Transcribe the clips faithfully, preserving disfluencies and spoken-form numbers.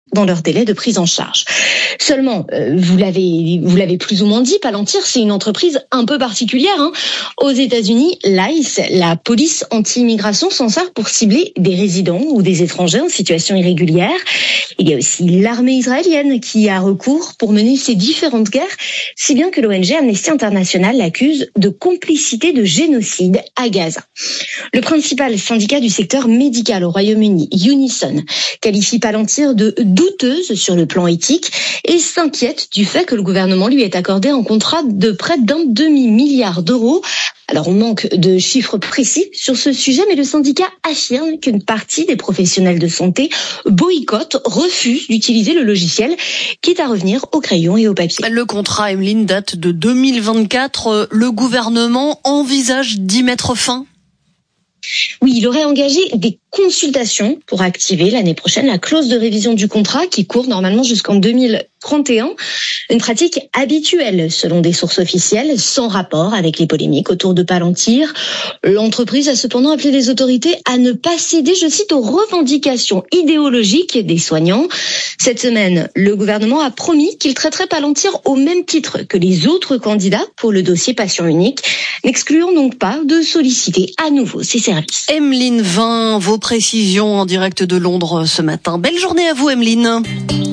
dans leur délai de prise en charge. Seulement, euh, vous l'avez, vous l'avez plus ou moins dit, Palantir, c'est une entreprise un peu particulière. Hein. Aux États-Unis, l'I C E, la police anti-immigration, s'en sert pour cibler des résidents ou des étrangers en situation irrégulière. Il y a aussi l'armée israélienne qui a recours pour mener ces différentes guerres, si bien que l'O N G Amnesty International l'accuse de complicité de génocide à Gaza. Le principal syndicat du secteur médical au Royaume-Uni, Unison, qualifie Palantir de douteuse sur le plan éthique et s'inquiète du fait que le gouvernement lui ait accordé un contrat de près d'un demi-milliard d'euros. Alors on manque de chiffres précis sur ce sujet, mais le syndicat affirme qu'une partie des professionnels de santé boycottent, refusent d'utiliser le logiciel, quitte à revenir au crayon et au papier. Le contrat, Emeline, date de deux mille vingt-quatre. Le gouvernement envisage d'y mettre fin ? Oui, il aurait engagé des consultations pour activer l'année prochaine la clause de révision du contrat qui court normalement jusqu'en deux mille trente et un. Une pratique habituelle selon des sources officielles, sans rapport avec les polémiques autour de Palantir. L'entreprise a cependant appelé les autorités à ne pas céder, je cite, aux revendications idéologiques des soignants. Cette semaine, le gouvernement a promis qu'il traiterait Palantir au même titre que les autres candidats pour le dossier patient unique, n'excluant donc pas de solliciter à nouveau ces services. Emeline Vin, vos précisions en direct de Londres ce matin. Belle journée à vous, Emeline.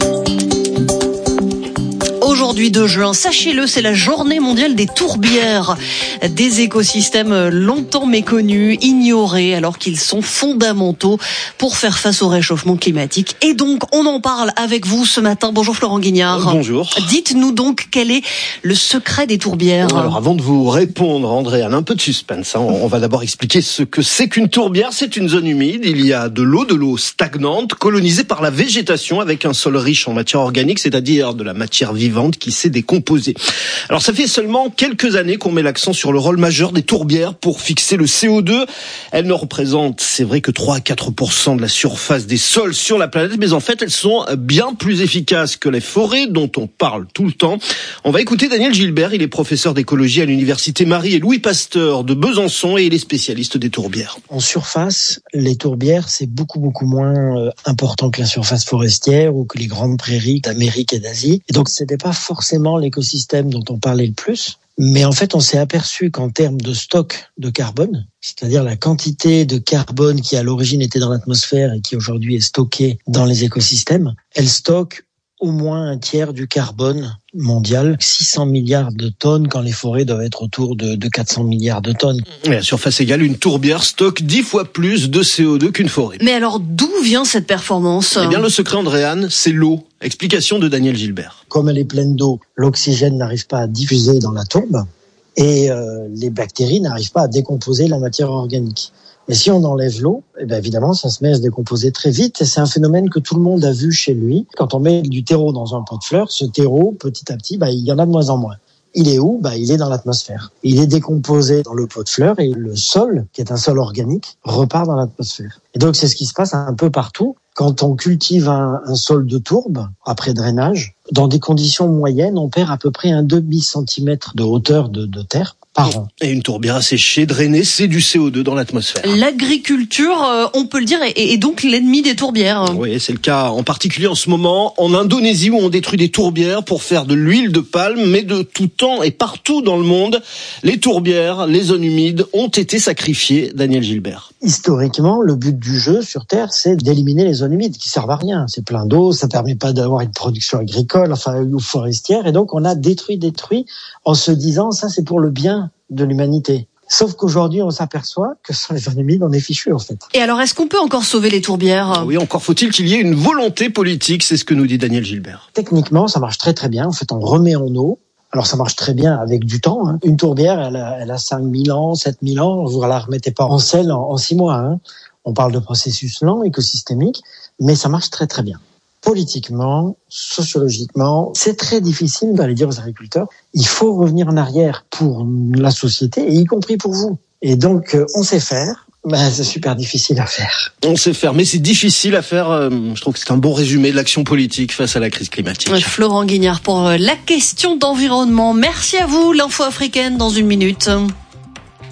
Aujourd'hui deux juin, sachez-le, c'est la journée mondiale des tourbières, des écosystèmes longtemps méconnus, ignorés, alors qu'ils sont fondamentaux pour faire face au réchauffement climatique. Et donc, on en parle avec vous ce matin. Bonjour Florent Guignard. Bonjour. Dites-nous donc quel est le secret des tourbières. Alors avant de vous répondre, Andréane, un peu de suspense. Hein. On va d'abord expliquer ce que c'est qu'une tourbière. C'est une zone humide. Il y a de l'eau, de l'eau stagnante, colonisée par la végétation avec un sol riche en matière organique, c'est-à-dire de la matière vivante qui s'est décomposée. Alors ça fait seulement quelques années qu'on met l'accent sur le rôle majeur des tourbières pour fixer le C O deux. Elles ne représentent, c'est vrai, que trois à quatre pour cent de la surface des sols sur la planète, mais en fait elles sont bien plus efficaces que les forêts dont on parle tout le temps. On va écouter Daniel Gilbert, il est professeur d'écologie à l'université Marie et Louis Pasteur de Besançon et il est spécialiste des tourbières. En surface, les tourbières, c'est beaucoup beaucoup moins important que la surface forestière ou que les grandes prairies d'Amérique et d'Asie. Et donc c'était pas forcément l'écosystème dont on parlait le plus. Mais en fait, on s'est aperçu qu'en termes de stock de carbone, c'est-à-dire la quantité de carbone qui à l'origine était dans l'atmosphère et qui aujourd'hui est stockée dans les écosystèmes, elle stocke au moins un tiers du carbone mondial, six cents milliards de tonnes, quand les forêts doivent être autour de, de quatre cents milliards de tonnes. Et à surface égale, une tourbière stocke dix fois plus de C O deux qu'une forêt. Mais alors, d'où vient cette performance ? Eh bien, le secret, Andréane, c'est l'eau. Explication de Daniel Gilbert. Comme elle est pleine d'eau, l'oxygène n'arrive pas à diffuser dans la tourbe et euh, les bactéries n'arrivent pas à décomposer la matière organique. Mais si on enlève l'eau, eh bien évidemment, ça se met à se décomposer très vite. Et c'est un phénomène que tout le monde a vu chez lui. Quand on met du terreau dans un pot de fleurs, ce terreau, petit à petit, bah, il y en a de moins en moins. Il est où ? Bah, il est dans l'atmosphère. Il est décomposé dans le pot de fleurs et le sol, qui est un sol organique, repart dans l'atmosphère. Et donc, c'est ce qui se passe un peu partout. Quand on cultive un, un sol de tourbe, après drainage, dans des conditions moyennes, on perd à peu près un demi-centimètre de hauteur de, de terre par an. Et une tourbière asséchée, drainée, c'est du C O deux dans l'atmosphère. L'agriculture, euh, on peut le dire, est, est donc l'ennemi des tourbières. Oui, c'est le cas en particulier en ce moment en Indonésie où on détruit des tourbières pour faire de l'huile de palme, mais de tout temps et partout dans le monde, les tourbières, les zones humides ont été sacrifiées. Daniel Gilbert. Historiquement, le but du jeu sur Terre, c'est d'éliminer les zones humides qui servent à rien. C'est plein d'eau, ça permet pas d'avoir une production agricole, enfin, ou forestière, et donc on a détruit, détruit, en se disant, ça c'est pour le bien de l'humanité. Sauf qu'aujourd'hui, on s'aperçoit que sur les zones humides, on est fichu, en fait. Et alors, est-ce qu'on peut encore sauver les tourbières ? Oui, encore faut-il qu'il y ait une volonté politique, c'est ce que nous dit Daniel Gilbert. Techniquement, ça marche très très bien. En fait, on remet en eau. Alors, ça marche très bien avec du temps. Hein. Une tourbière, elle a, elle a cinq mille ans, sept mille ans. Vous la remettez pas en selle en, en six mois. Hein. On parle de processus lent, écosystémique, mais ça marche très très bien. Politiquement, sociologiquement, c'est très difficile d'aller dire aux agriculteurs, il faut revenir en arrière pour la société, et y compris pour vous. Et donc, on sait faire. Ben, c'est super difficile à faire. On sait faire, mais c'est difficile à faire. Euh, je trouve que c'est un bon résumé de l'action politique face à la crise climatique. Florent Guignard pour la question d'environnement. Merci à vous, l'info africaine dans une minute.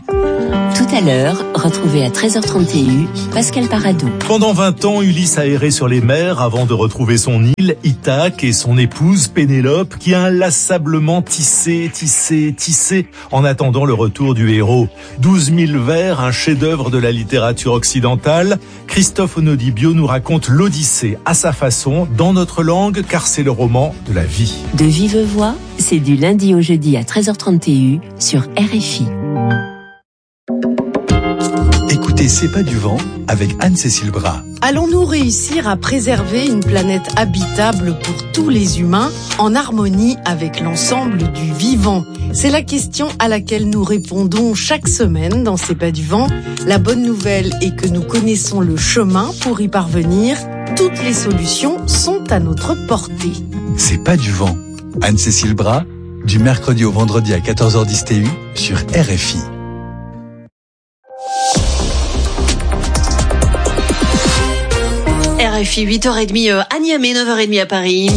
Tout à l'heure, retrouvez à treize heures trente T U Pascal Paradou. Pendant vingt ans, Ulysse a erré sur les mers avant de retrouver son île, Ithaque, et son épouse Pénélope, qui a inlassablement tissé, tissé, tissé, en attendant le retour du héros. douze mille vers, un chef-d'œuvre de la littérature occidentale. Christophe Onodibio nous raconte l'Odyssée à sa façon, dans notre langue, car c'est le roman de la vie. De vive voix, c'est du lundi au jeudi à treize heures trente T U sur R F I. Écoutez C'est pas du vent avec Anne-Cécile Bras. Allons-nous réussir à préserver une planète habitable pour tous les humains en harmonie avec l'ensemble du vivant ? C'est la question à laquelle nous répondons chaque semaine dans C'est pas du vent. La bonne nouvelle est que nous connaissons le chemin pour y parvenir. Toutes les solutions sont à notre portée. C'est pas du vent. Anne-Cécile Bras, du mercredi au vendredi à quatorze heures dix T U sur R F I. R F I, huit heures trente à Niamey, neuf heures trente à Paris.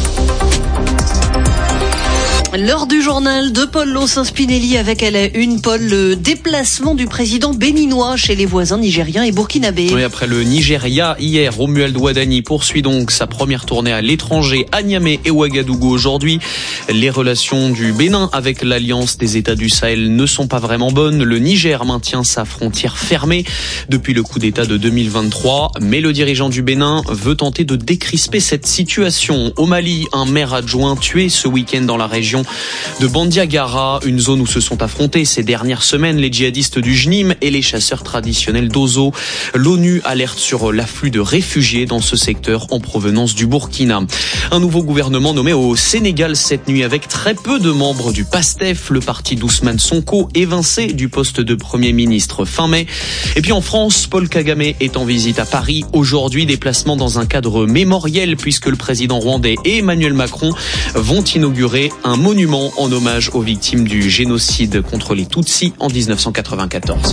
L'heure du journal de Paul Lossin-Spinelli avec à la une, Paul, le déplacement du président béninois chez les voisins nigériens et burkinabés. Oui, après le Nigeria hier, Romuald Wadani poursuit donc sa première tournée à l'étranger à Niamey et Ouagadougou aujourd'hui. Les relations du Bénin avec l'Alliance des États du Sahel ne sont pas vraiment bonnes. Le Niger maintient sa frontière fermée depuis le coup d'État de deux mille vingt-trois, mais le dirigeant du Bénin veut tenter de décrisper cette situation. Au Mali, un maire adjoint tué ce week-end dans la région de Bandiagara, une zone où se sont affrontés ces dernières semaines les djihadistes du J N I M et les chasseurs traditionnels d'Ozo. L'ONU alerte sur l'afflux de réfugiés dans ce secteur en provenance du Burkina. Un nouveau gouvernement nommé au Sénégal cette nuit avec très peu de membres du PASTEF, le parti d'Ousmane Sonko, évincé du poste de Premier ministre fin mai. Et puis en France, Paul Kagame est en visite à Paris aujourd'hui, déplacement dans un cadre mémoriel puisque le président rwandais et Emmanuel Macron vont inaugurer un monument en hommage aux victimes du génocide contre les Tutsis en dix-neuf cent quatre-vingt-quatorze.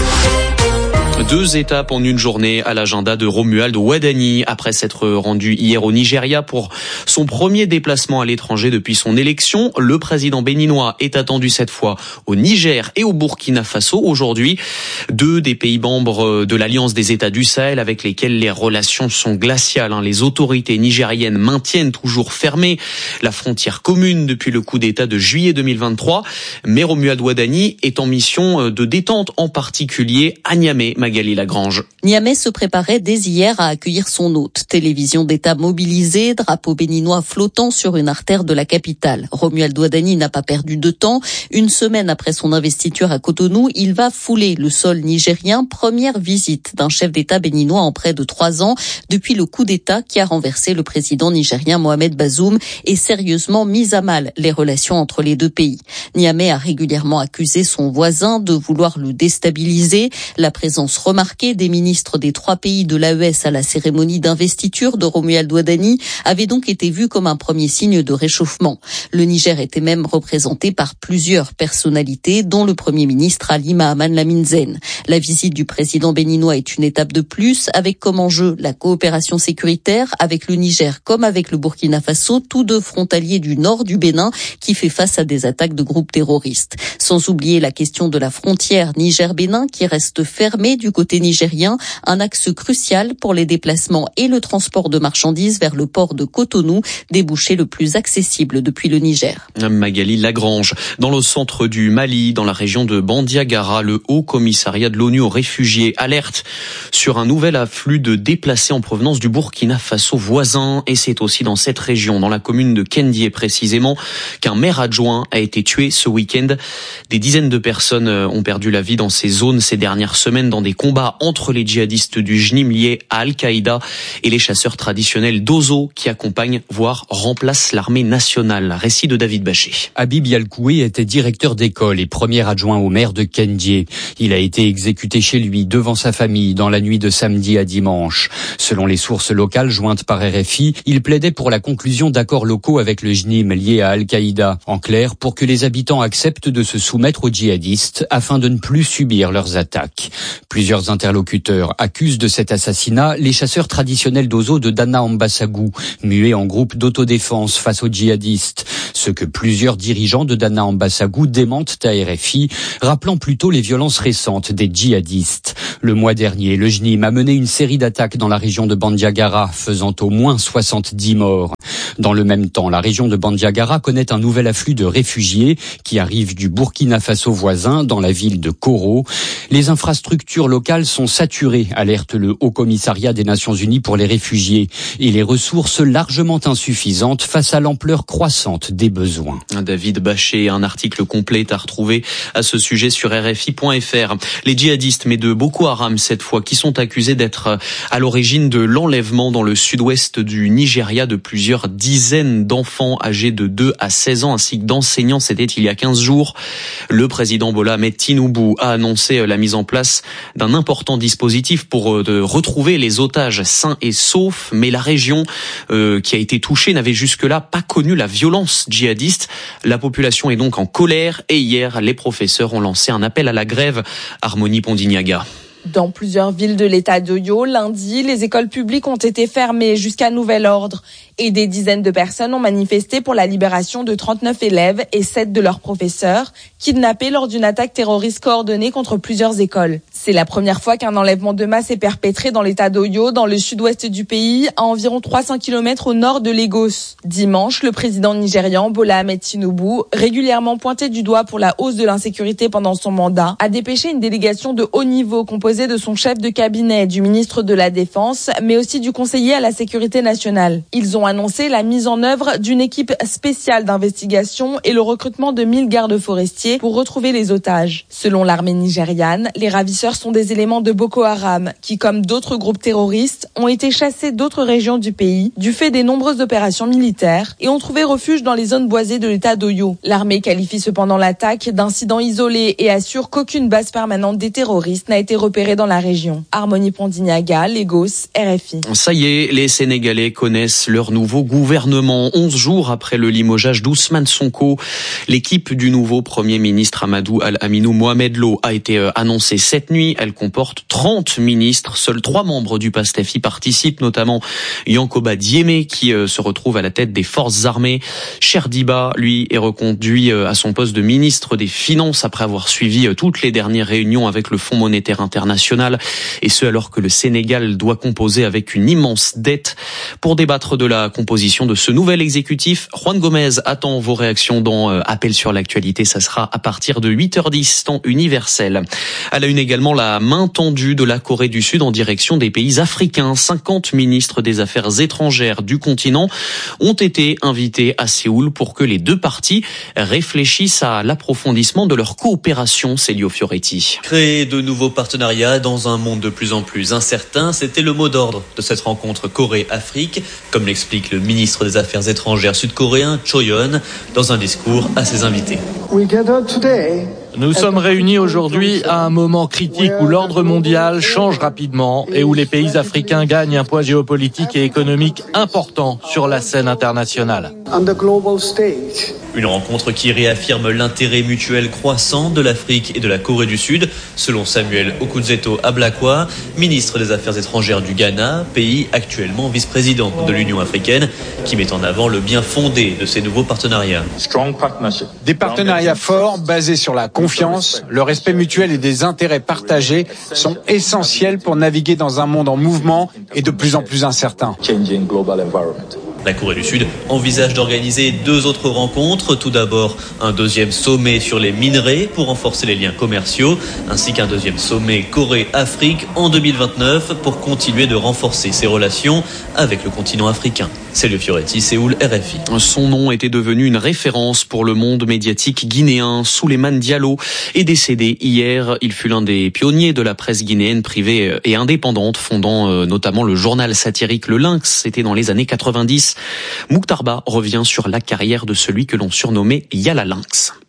Deux étapes en une journée à l'agenda de Romuald Wadani après s'être rendu hier au Nigeria pour son premier déplacement à l'étranger depuis son élection. Le président béninois est attendu cette fois au Niger et au Burkina Faso aujourd'hui, deux des pays membres de l'Alliance des États du Sahel avec lesquels les relations sont glaciales. Les autorités nigériennes maintiennent toujours fermée la frontière commune depuis le coup d'État de juillet deux mille vingt-trois, mais Romuald Wadani est en mission de détente, en particulier à Niamey. Magali Lagrange. Niamey se préparait dès hier à accueillir son hôte. Télévision d'État mobilisée, drapeau béninois flottant sur une artère de la capitale. Romuald Wadani n'a pas perdu de temps. Une semaine après son investiture à Cotonou, il va fouler le sol nigérien. Première visite d'un chef d'État béninois en près de trois ans depuis le coup d'État qui a renversé le président nigérien Mohamed Bazoum et sérieusement mis à mal les relations entre les deux pays. Niamey a régulièrement accusé son voisin de vouloir le déstabiliser. La présence remarquée des ministres des trois pays de l'A E S à la cérémonie d'investiture de Romuald Wadani avait donc été vue comme un premier signe de réchauffement. Le Niger était même représenté par plusieurs personnalités, dont le Premier ministre Ali Mahaman Lamine Zen. La visite du président béninois est une étape de plus, avec comme enjeu la coopération sécuritaire avec le Niger comme avec le Burkina Faso, tous deux frontaliers du nord du Bénin qui fait face à des attaques de groupes terroristes. Sans oublier la question de la frontière Niger-Bénin qui reste fermée du côté nigérien, un axe crucial pour les déplacements et le transport de marchandises vers le port de Cotonou, débouché le plus accessible depuis le Niger. Magali Lagrange. Dans le centre du Mali, dans la région de Bandiagara, le Haut Commissariat de l'ONU aux réfugiés alerte sur un nouvel afflux de déplacés en provenance du Burkina Faso voisin. Et c'est aussi dans cette région, dans la commune de Kendié précisément, qu'un maire adjoint a été tué ce week-end. Des dizaines de personnes ont perdu la vie dans ces zones ces dernières semaines dans des combats entre les djihadistes du J N I M liés à Al-Qaïda et les chasseurs traditionnels d'Ozo qui accompagnent, voire remplacent l'armée nationale. Récit de David Bachet. Habib Yalkoui était directeur d'école et premier adjoint au maire de Kendié. Il a été exécuté chez lui devant sa famille dans la nuit de samedi à dimanche. Selon les sources locales jointes par R F I, il plaidait pour la conclusion d'accords locaux avec le J N I M liés à Al-Qaïda. En clair, pour que les habitants acceptent de se soumettre aux djihadistes afin de ne plus subir leurs attaques. Plusieurs Plusieurs interlocuteurs accusent de cet assassinat les chasseurs traditionnels d'Ozo de Dana Ambassagu, muets en groupe d'autodéfense face aux djihadistes. Ce que plusieurs dirigeants de Dana Ambassagu démentent à R F I, rappelant plutôt les violences récentes des djihadistes. Le mois dernier, le J N I M a mené une série d'attaques dans la région de Bandiagara, faisant au moins soixante-dix morts. Dans le même temps, la région de Bandiagara connaît un nouvel afflux de réfugiés qui arrivent du Burkina Faso voisin, dans la ville de Koro. Les infrastructures locales sont saturées, alerte le Haut Commissariat des Nations Unies pour les réfugiés, et les ressources largement insuffisantes face à l'ampleur croissante des besoins. David Bachet, un article complet à retrouver à ce sujet sur R F I point F R. Les djihadistes, mais de Boko Haram cette fois, qui sont accusés d'être à l'origine de l'enlèvement dans le sud-ouest du Nigeria de plusieurs dizaines d'enfants âgés de deux à seize ans ainsi que d'enseignants. C'était il y a quinze jours. Le président Bola Ahmed Tinubu a annoncé la mise en place d'un important dispositif pour de retrouver les otages sains et saufs. Mais la région euh, qui a été touchée n'avait jusque-là pas connu la violence djihadiste. La population est donc en colère et hier, les professeurs ont lancé un appel à la grève. Harmonie Pondignaga. Dans plusieurs villes de l'état d'Oyo, lundi, les écoles publiques ont été fermées jusqu'à nouvel ordre et des dizaines de personnes ont manifesté pour la libération de trente-neuf élèves et sept de leurs professeurs, kidnappés lors d'une attaque terroriste coordonnée contre plusieurs écoles. C'est la première fois qu'un enlèvement de masse est perpétré dans l'état d'Oyo, dans le sud-ouest du pays, à environ trois cents kilomètres au nord de Lagos. Dimanche, le président nigérian Bola Ahmed Tinubu, régulièrement pointé du doigt pour la hausse de l'insécurité pendant son mandat, a dépêché une délégation de haut niveau composée de son chef de cabinet, du ministre de la Défense, mais aussi du conseiller à la sécurité nationale. Ils ont annoncé la mise en œuvre d'une équipe spéciale d'investigation et le recrutement de mille gardes forestiers pour retrouver les otages. Selon l'armée nigériane, les ravisseurs sont des éléments de Boko Haram qui, comme d'autres groupes terroristes, ont été chassés d'autres régions du pays du fait des nombreuses opérations militaires et ont trouvé refuge dans les zones boisées de l'état d'Oyo. L'armée qualifie cependant l'attaque d'incident isolé et assure qu'aucune base permanente des terroristes n'a été repérée dans la région. Harmonie Pondignaga, Lagos, R F I. Ça y est, les Sénégalais connaissent leur nouveau gouvernement. Onze jours après le limogeage d'Ousmane Sonko, l'équipe du nouveau Premier ministre Amadou Al-Aminou Mohamed Lo a été annoncée cette nuit. Elle comporte trente ministres. Seuls trois membres du PASTEF y participent, notamment Yankoba Diémé, qui se retrouve à la tête des forces armées. Cheikh Diba, lui, est reconduit à son poste de ministre des Finances après avoir suivi toutes les dernières réunions avec le Fonds monétaire international. Et ce alors que le Sénégal doit composer avec une immense dette. Pour débattre de la composition de ce nouvel exécutif, Juan Gomez attend vos réactions dans euh, Appel sur l'actualité. Ça sera à partir de huit heures dix, temps universel. À la une également, la main tendue de la Corée du Sud en direction des pays africains. cinquante ministres des Affaires étrangères du continent ont été invités à Séoul pour que les deux parties réfléchissent à l'approfondissement de leur coopération. Célio Fioretti. Créer de nouveaux partenariats dans un monde de plus en plus incertain, c'était le mot d'ordre de cette rencontre Corée-Afrique, comme l'explique le ministre des Affaires étrangères sud-coréen Cho Yeon dans un discours à ses invités. Nous sommes réunis aujourd'hui à un moment critique où l'ordre mondial change rapidement et où les pays africains gagnent un poids géopolitique et économique important sur la scène internationale. Une rencontre qui réaffirme l'intérêt mutuel croissant de l'Afrique et de la Corée du Sud, selon Samuel Okudzeto Ablakwa, ministre des Affaires étrangères du Ghana, pays actuellement vice-président de l'Union africaine, qui met en avant le bien fondé de ces nouveaux partenariats. Des partenariats forts basés sur la confiance, le respect mutuel et des intérêts partagés sont essentiels pour naviguer dans un monde en mouvement et de plus en plus incertain. La Corée du Sud envisage d'organiser deux autres rencontres. Tout d'abord, un deuxième sommet sur les minerais pour renforcer les liens commerciaux, ainsi qu'un deuxième sommet Corée-Afrique en deux mille vingt-neuf pour continuer de renforcer ses relations avec le continent africain. Célio Fioretti, Séoul, R F I. Son nom était devenu une référence pour le monde médiatique guinéen. Souleymane Diallo est décédé hier. Il fut l'un des pionniers de la presse guinéenne privée et indépendante, fondant notamment le journal satirique Le Lynx. C'était dans les années quatre-vingt-dix. Mouktarba revient sur la carrière de celui que l'on surnommait Yala Lynx.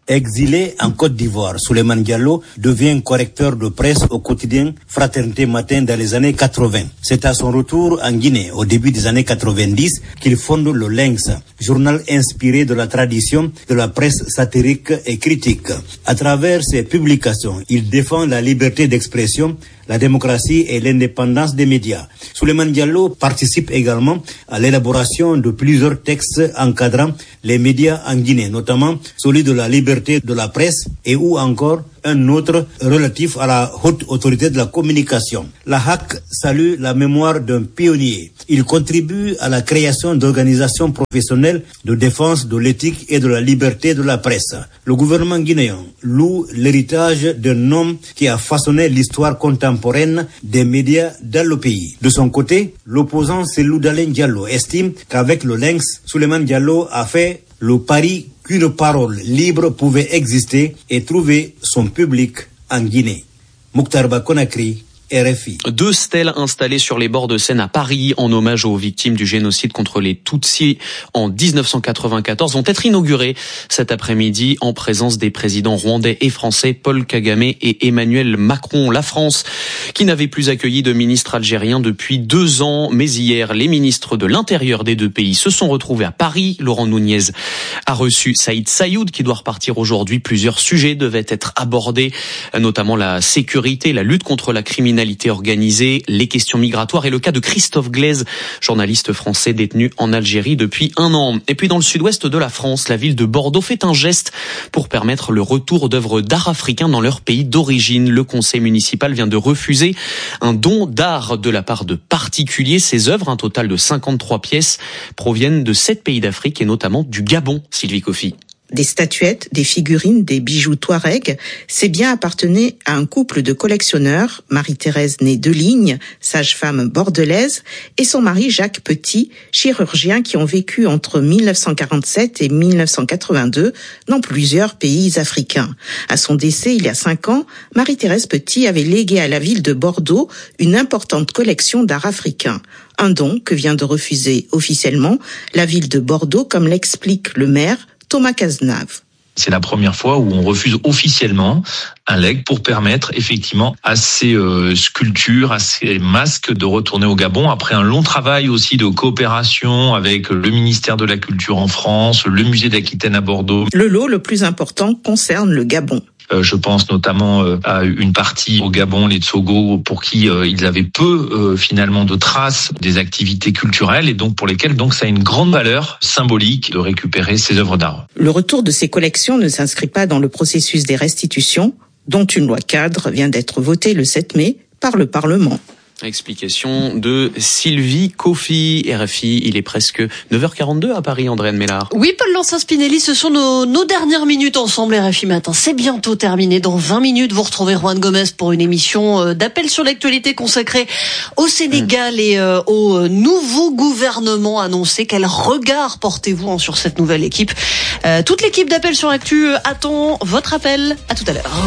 Exilé en Côte d'Ivoire, Souleymane Diallo devient correcteur de presse au quotidien Fraternité Matin dans les années quatre-vingts. C'est à son retour en Guinée, au début des années quatre-vingt-dix, qu'il fonde le Lynx, journal inspiré de la tradition de la presse satirique et critique. À travers ses publications, il défend la liberté d'expression, la démocratie et l'indépendance des médias. Souleymane Diallo participe également à l'élaboration de plusieurs textes encadrant les médias en Guinée, notamment celui de la liberté de la presse et ou encore un autre relatif à la haute autorité de la communication. La H A C salue la mémoire d'un pionnier. Il contribue à la création d'organisations professionnelles de défense de l'éthique et de la liberté de la presse. Le gouvernement guinéen loue l'héritage d'un homme qui a façonné l'histoire contemporaine des médias dans le pays. De son côté, l'opposant Cellou Dalein Diallo estime qu'avec le Lynx, Souleymane Diallo a fait le pari qu'une parole libre pouvait exister et trouver son public en Guinée. Mouktarba Conakry, R F I. Deux stèles installées sur les bords de Seine à Paris en hommage aux victimes du génocide contre les Tutsis en dix-neuf cent quatre-vingt-quatorze vont être inaugurées cet après-midi en présence des présidents rwandais et français Paul Kagame et Emmanuel Macron. La France qui n'avait plus accueilli de ministre algérien depuis deux ans, mais hier les ministres de l'intérieur des deux pays se sont retrouvés à Paris. Laurent Nunez a reçu Saïd Saïoud qui doit repartir aujourd'hui. Plusieurs sujets devaient être abordés, notamment la sécurité, la lutte contre la criminalité organisée, les questions migratoires et le cas de Christophe Glaise, journaliste français détenu en Algérie depuis un an. Et puis dans le sud-ouest de la France, la ville de Bordeaux fait un geste pour permettre le retour d'œuvres d'art africains dans leur pays d'origine. Le conseil municipal vient de refuser un don d'art de la part de particuliers. Ces œuvres, un total de cinquante-trois pièces, proviennent de sept pays d'Afrique et notamment du Gabon. Sylvie Coffy. Des statuettes, des figurines, des bijoux touareg, ces biens appartenaient à un couple de collectionneurs, Marie-Thérèse née Deligne, sage-femme bordelaise, et son mari Jacques Petit, chirurgien qui ont vécu entre mille neuf cent quarante-sept et mille neuf cent quatre-vingt-deux dans plusieurs pays africains. À son décès il y a cinq ans, Marie-Thérèse Petit avait légué à la ville de Bordeaux une importante collection d'art africain. Un don que vient de refuser officiellement la ville de Bordeaux, comme l'explique le maire Thomas Cazenave. C'est la première fois où on refuse officiellement un legs pour permettre effectivement à ces euh, sculptures, à ces masques de retourner au Gabon après un long travail aussi de coopération avec le ministère de la Culture en France, le musée d'Aquitaine à Bordeaux. Le lot le plus important concerne le Gabon. Euh, je pense notamment euh, à une partie au Gabon, les Tsogo, pour qui euh, ils avaient peu euh, finalement de traces des activités culturelles et donc pour lesquelles donc ça a une grande valeur symbolique de récupérer ces œuvres d'art. Le retour de ces collections ne s'inscrit pas dans le processus des restitutions, dont une loi cadre vient d'être votée le sept mai par le Parlement. Explication de Sylvie Coffy, R F I. Il est presque neuf heures quarante-deux à Paris, Andréane Mélard. Oui, Paul Lancin-Spinelli, ce sont nos, nos dernières minutes ensemble, R F I Matin. C'est bientôt terminé. Dans vingt minutes, vous retrouvez Juan Gomez pour une émission d'appel sur l'actualité consacrée au Sénégal et euh, au nouveau gouvernement annoncé. Quel regard portez-vous hein, sur cette nouvelle équipe? euh, Toute l'équipe d'appel sur l'actu attend votre appel. À tout à l'heure.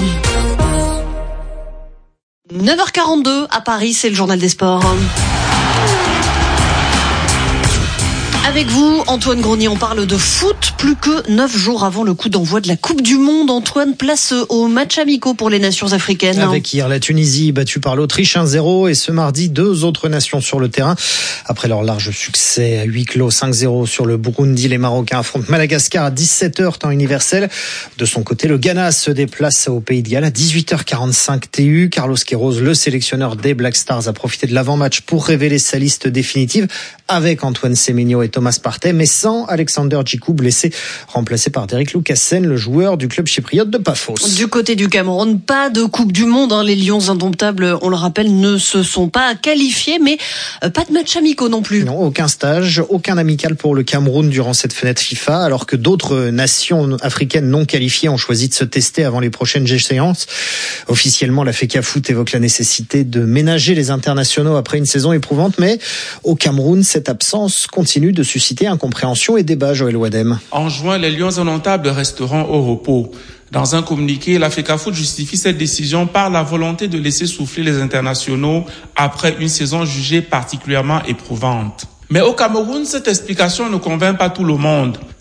neuf heures quarante-deux à Paris, c'est le journal des sports. Avec vous, Antoine Grenier, on parle de foot. Plus que neuf jours avant le coup d'envoi de la Coupe du Monde, Antoine, place aux matchs amicaux pour les nations africaines. Avec hier la Tunisie battue par l'Autriche un zéro et ce mardi deux autres nations sur le terrain. Après leur large succès à huis clos cinq zéro sur le Burundi, les Marocains affrontent Madagascar à dix-sept heures temps universel. De son côté, le Ghana se déplace au Pays de Galles à dix-huit heures quarante-cinq T U. Carlos Queiroz, le sélectionneur des Black Stars, a profité de l'avant-match pour révéler sa liste définitive avec Antoine Semenyo et Thomas Partey, mais sans Alexander Djikou, blessé, remplacé par Derrick Lucassen, le joueur du club chypriote de Paphos. Du côté du Cameroun, pas de Coupe du Monde. Hein. Les Lions indomptables, on le rappelle, ne se sont pas qualifiés, mais pas de match amicaux non plus. Non, aucun stage, aucun amical pour le Cameroun durant cette fenêtre FIFA, alors que d'autres nations africaines non qualifiées ont choisi de se tester avant les prochaines échéances. Officiellement, la FECAFOOT évoque la nécessité de ménager les internationaux après une saison éprouvante, mais au Cameroun, cette absence continue de susciter incompréhension et débat, Joël Wadem. En juin, les Lions indomptables resteront au repos. Dans un communiqué, la FECAFOOT justifie cette décision par la volonté de laisser souffler les internationaux après une saison jugée particulièrement éprouvante. Mais au Cameroun, cette explication ne convainc pas tout le monde,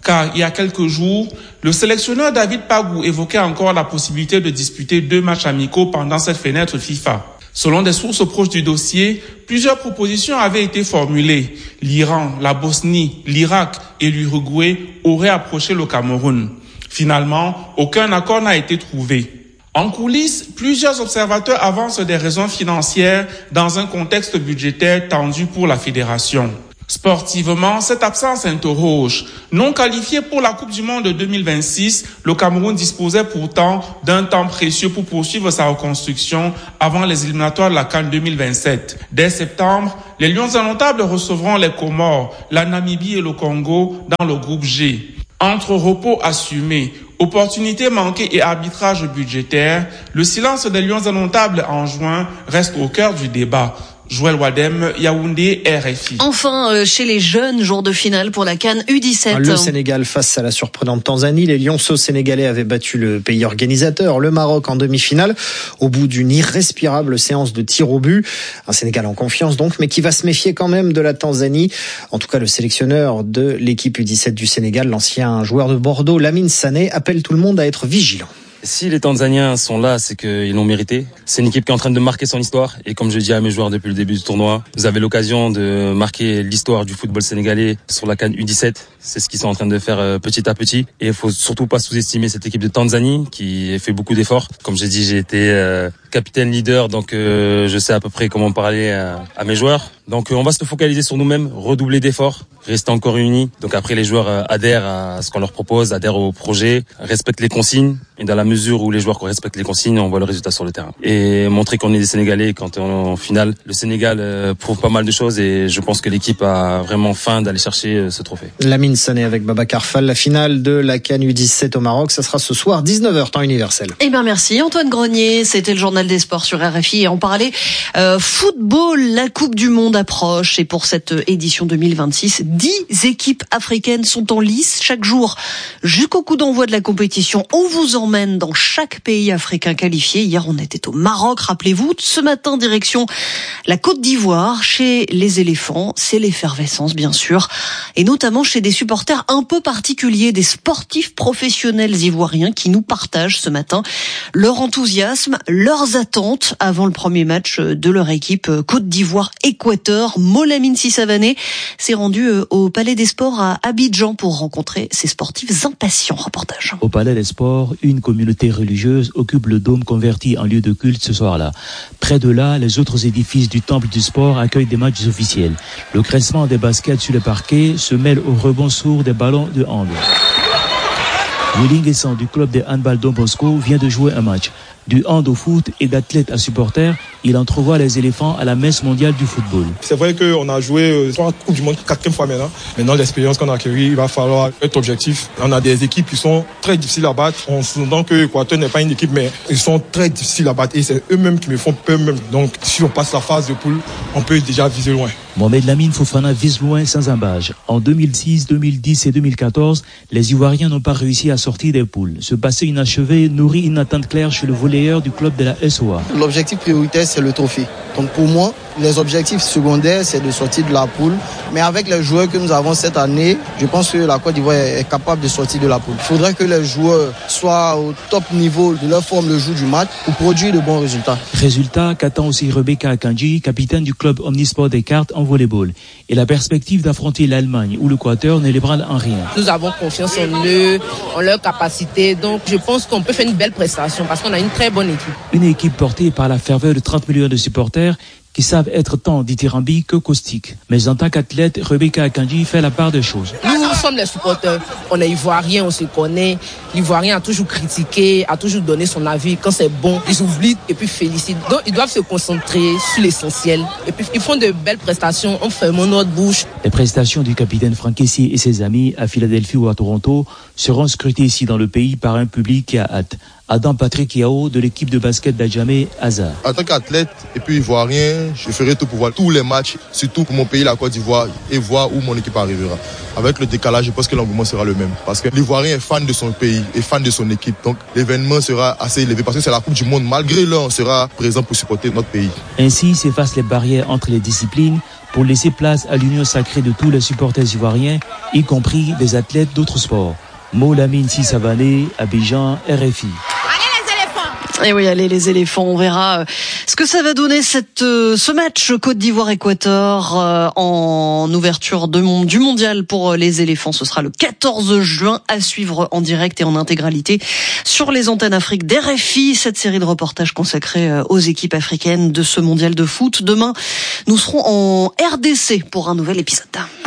car il y a quelques jours, le sélectionneur David Pagou évoquait encore la possibilité de disputer deux matchs amicaux pendant cette fenêtre FIFA. Selon des sources proches du dossier, plusieurs propositions avaient été formulées. L'Iran, la Bosnie, l'Irak et l'Uruguay auraient approché le Cameroun. Finalement, aucun accord n'a été trouvé. En coulisses, plusieurs observateurs avancent des raisons financières dans un contexte budgétaire tendu pour la fédération. Sportivement, cette absence interroge. Non qualifié pour la Coupe du Monde de deux mille vingt-six, le Cameroun disposait pourtant d'un temps précieux pour poursuivre sa reconstruction avant les éliminatoires de la CAN deux mille vingt-sept. Dès septembre, les Lions indomptables recevront les Comores, la Namibie et le Congo dans le groupe G. Entre repos assumé, opportunités manquées et arbitrage budgétaire, le silence des Lions indomptables en juin reste au cœur du débat. Joël Wadem, Yaoundé, R F I. Enfin, euh, chez les jeunes, jour de finale pour la CAN U dix-sept. Le Sénégal face à la surprenante Tanzanie. Les Lionceaux sénégalais avaient battu le pays organisateur, le Maroc, en demi-finale, au bout d'une irrespirable séance de tir au but. Un Sénégal en confiance donc, mais qui va se méfier quand même de la Tanzanie. En tout cas, le sélectionneur de l'équipe U dix-sept du Sénégal, l'ancien joueur de Bordeaux, Lamine Sané, appelle tout le monde à être vigilant. Si les Tanzaniens sont là, c'est qu'ils l'ont mérité. C'est une équipe qui est en train de marquer son histoire. Et comme je dis à mes joueurs depuis le début du tournoi, vous avez l'occasion de marquer l'histoire du football sénégalais sur la CAN U dix-sept. C'est ce qu'ils sont en train de faire petit à petit. Et il faut surtout pas sous-estimer cette équipe de Tanzanie qui a fait beaucoup d'efforts. Comme j'ai dit, j'ai été euh, capitaine leader, donc euh, je sais à peu près comment parler à, à mes joueurs. Donc euh, on va se focaliser sur nous-mêmes, redoubler d'efforts, rester encore unis. Donc après, les joueurs euh, adhèrent à ce qu'on leur propose, adhèrent au projet, respectent les consignes. Et dans la mesure où les joueurs respectent les consignes, on voit le résultat sur le terrain. Et montrer qu'on est des Sénégalais quand on est en finale. Le Sénégal euh, prouve pas mal de choses et je pense que l'équipe a vraiment faim d'aller chercher euh, ce trophée. Lamine Sané avec Babacar Fall. La finale de la CAN U dix-sept au Maroc, ça sera ce soir, dix-neuf heures, temps universel. Eh bien merci Antoine Grenier, c'était le journal des sports sur R F I et on parlait euh, football, la Coupe du Monde approche et pour cette édition deux mille vingt-six, dix équipes africaines sont en lice chaque jour. Jusqu'au coup d'envoi de la compétition, on vous emmène dans chaque pays africain qualifié. Hier, on était au Maroc, rappelez-vous. Ce matin, direction la Côte d'Ivoire, chez les éléphants. C'est l'effervescence, bien sûr. Et notamment chez des supporters un peu particuliers, des sportifs professionnels ivoiriens qui nous partagent ce matin leur enthousiasme, leurs attentes avant le premier match de leur équipe Côte d'Ivoire-Équateur. Molamine Sissavané s'est rendu au Palais des Sports à Abidjan pour rencontrer ces sportifs impatients. Reportage. Au Palais des Sports, une communauté religieuse occupe le dôme converti en lieu de culte ce soir-là. Près de là, les autres édifices du temple du sport accueillent des matchs officiels. Le graissement des baskets sur le parquet se mêle au rebond sourd des ballons de hand. Willing Essan du club de handball Don Bosco vient de jouer un match. Du hand au foot et d'athlète à supporter, il entrevoit les éléphants à la messe mondiale du football. C'est vrai qu'on a joué trois Coupes du Monde, quatrième fois maintenant. Maintenant, l'expérience qu'on a acquérie, il va falloir être objectif. On a des équipes qui sont très difficiles à battre. On s'entend que l'Équateur n'est pas une équipe, mais ils sont très difficiles à battre. Et c'est eux-mêmes qui me font peur même. Donc, si on passe la phase de poule, on peut déjà viser loin. Mohamed Lamine Fofana vise loin sans embâche. En deux mille six, deux mille dix et deux mille quatorze, les Ivoiriens n'ont pas réussi à sortir des poules. Ce passé inachevé nourrit une attente claire chez le volleyeur du club de la S O A. L'objectif prioritaire, c'est le trophée. Donc pour moi, les objectifs secondaires, c'est de sortir de la poule. Mais avec les joueurs que nous avons cette année, je pense que la Côte d'Ivoire est capable de sortir de la poule. Il faudrait que les joueurs soient au top niveau de leur forme le jour du match pour produire de bons résultats. Résultat qu'attend aussi Rebecca Akanji, capitaine du club Omnisport des cartes en volleyball. Et la perspective d'affronter l'Allemagne ou l'Équateur ne l'ébranle en rien. Nous avons confiance en eux, en leur capacité. Donc je pense qu'on peut faire une belle prestation parce qu'on a une très bonne équipe. Une équipe portée par la ferveur de trente millions de supporters qui savent être tant dithyrambiques que caustiques. Mais en tant qu'athlète, Rebecca Akanji fait la part des choses. Nous sommes les supporters, on est ivoiriens, on se connaît. L'Ivoirien a toujours critiqué, a toujours donné son avis. Quand c'est bon, ils oublient et puis félicitent. Donc ils doivent se concentrer sur l'essentiel. Et puis ils font de belles prestations en fermant notre bouche. Les prestations du capitaine Franck Kessié et ses amis à Philadelphie ou à Toronto seront scrutées ici dans le pays par un public qui a hâte. Adam Patrick Yao de l'équipe de basket d'Adjamé Hazard. En tant qu'athlète et puis ivoirien, je ferai tout pour voir tous les matchs, surtout pour mon pays, la Côte d'Ivoire, et voir où mon équipe arrivera. Avec le décalage, je pense que l'engouement sera le même. Parce que l'Ivoirien est fan de son pays, est fan de son équipe. Donc l'événement sera assez élevé parce que c'est la Coupe du Monde. Malgré l'heure, on sera présent pour supporter notre pays. Ainsi s'effacent les barrières entre les disciplines pour laisser place à l'union sacrée de tous les supporters ivoiriens, y compris des athlètes d'autres sports. Molamine Sissavané, Abidjan, R F I. Et oui, allez les éléphants, on verra ce que ça va donner cette ce match Côte d'Ivoire-Équateur en ouverture de mon, du mondial pour les éléphants. Ce sera le quatorze juin à suivre en direct et en intégralité sur les antennes Afrique d'R F I. Cette série de reportages consacrés aux équipes africaines de ce mondial de foot. Demain, nous serons en R D C pour un nouvel épisode.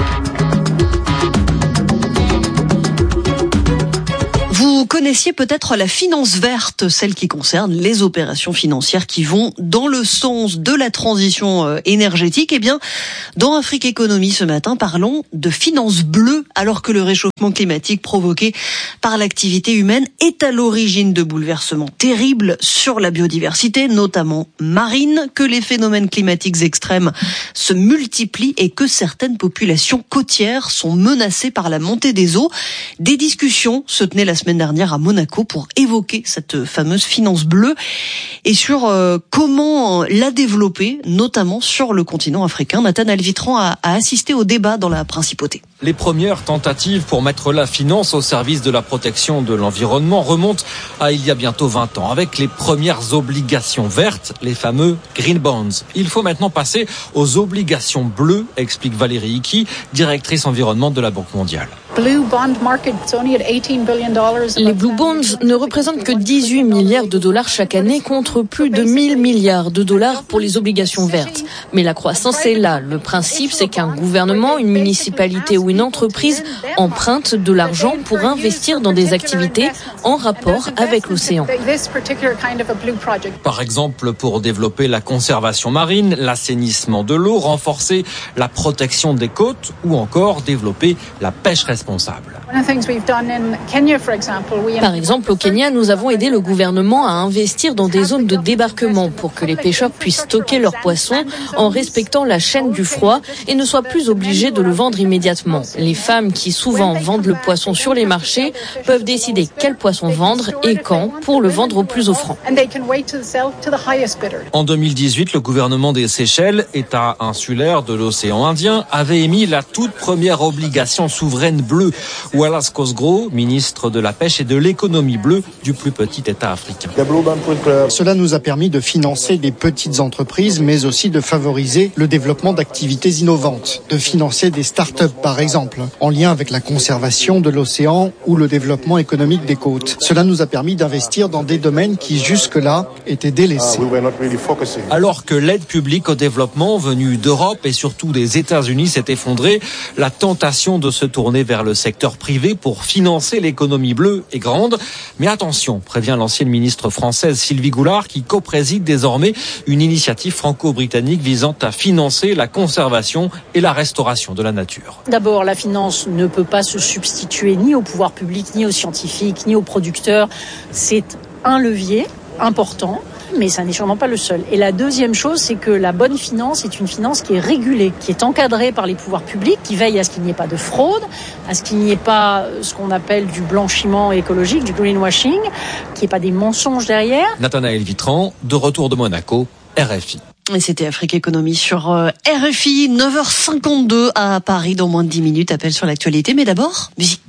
Vous connaissiez peut-être la finance verte, celle qui concerne les opérations financières qui vont dans le sens de la transition énergétique. Eh bien, dans Afrique Économie ce matin, parlons de finance bleue, alors que le réchauffement climatique provoqué par l'activité humaine est à l'origine de bouleversements terribles sur la biodiversité, notamment marine, que les phénomènes climatiques extrêmes se multiplient et que certaines populations côtières sont menacées par la montée des eaux. Des discussions se tenaient la semaine dernière à Monaco pour évoquer cette fameuse finance bleue et sur euh, comment la développer, notamment sur le continent africain. Nathan Alvitran a, a assisté au débat dans la principauté. Les premières tentatives pour mettre la finance au service de la protection de l'environnement remontent à il y a bientôt vingt ans, avec les premières obligations vertes, les fameux Green Bonds. Il faut maintenant passer aux obligations bleues, explique Valérie Iki, directrice environnement de la Banque mondiale. Les Blue Bonds ne représentent que dix-huit milliards de dollars chaque année contre plus de mille milliards de dollars pour les obligations vertes. Mais la croissance est là. Le principe, c'est qu'un gouvernement, une municipalité ou une entreprise emprunte de l'argent pour investir dans des activités en rapport avec l'océan. Par exemple, pour développer la conservation marine, l'assainissement de l'eau, renforcer la protection des côtes ou encore développer la pêche responsable. Par exemple, au Kenya, nous avons aidé le gouvernement à investir dans des zones de débarquement pour que les pêcheurs puissent stocker leurs poissons en respectant la chaîne du froid et ne soient plus obligés de le vendre immédiatement. Les femmes qui souvent vendent le poisson sur les marchés peuvent décider quel poisson vendre et quand pour le vendre au plus offrant. En deux mille dix-huit, le gouvernement des Seychelles, État insulaire de l'océan Indien, avait émis la toute première obligation souveraine bleue. Wallace Cosgrove, ministre de la Pêche et de l'économie bleue du plus petit État africain. Cela nous a permis de financer des petites entreprises, mais aussi de favoriser le développement d'activités innovantes, de financer des start-up par exemple, en lien avec la conservation de l'océan ou le développement économique des côtes. Cela nous a permis d'investir dans des domaines qui jusque-là étaient délaissés. Alors que l'aide publique au développement venue d'Europe et surtout des États-Unis s'est effondrée, la tentation de se tourner vers le secteur privé pour financer l'économie bleue est grande. Mais attention, prévient l'ancienne ministre française Sylvie Goulard, qui co-préside désormais une initiative franco-britannique visant à financer la conservation et la restauration de la nature. D'abord, la finance ne peut pas se substituer ni au pouvoir public, ni aux scientifiques, ni aux producteurs. C'est un levier important, mais ça n'est sûrement pas le seul. Et la deuxième chose, c'est que la bonne finance est une finance qui est régulée, qui est encadrée par les pouvoirs publics, qui veille à ce qu'il n'y ait pas de fraude, à ce qu'il n'y ait pas ce qu'on appelle du blanchiment écologique, du greenwashing, qu'il n'y ait pas des mensonges derrière. Nathanaël Vitran, de retour de Monaco, R F I. Et c'était Afrique Économie sur R F I, neuf heures cinquante-deux à Paris, dans moins de dix minutes. Appel sur l'actualité, mais d'abord, musique.